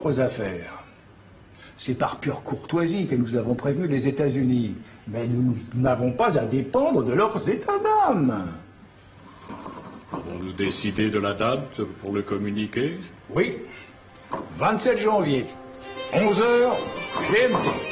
Aux affaires. C'est par pure courtoisie que nous avons prévenu les États-Unis. Mais nous n'avons pas à dépendre de leurs états d'âme. Avons-nous décidé de la date pour le communiqué? Oui. 27 janvier. 11 h GMT.